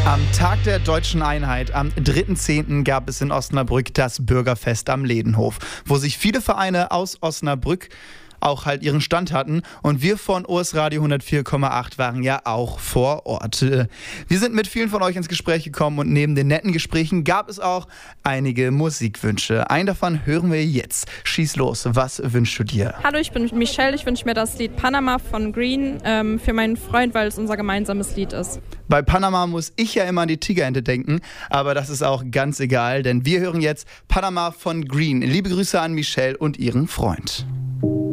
Am Tag der Deutschen Einheit, am 3.10. gab es in Osnabrück das Bürgerfest am Ledenhof, wo sich viele Vereine aus Osnabrück auch halt ihren Stand hatten, und wir von OS Radio 104,8 waren ja auch vor Ort. Wir sind mit vielen von euch ins Gespräch gekommen und neben den netten Gesprächen gab es auch einige Musikwünsche. Einen davon hören wir jetzt. Schieß los, was wünschst du dir? Hallo, ich bin Michelle, ich wünsche mir das Lied Panama von Green für meinen Freund, weil es unser gemeinsames Lied ist. Bei Panama muss ich ja immer an die Tigerente denken, aber das ist auch ganz egal, denn wir hören jetzt Panama von Green. Liebe Grüße an Michelle und ihren Freund.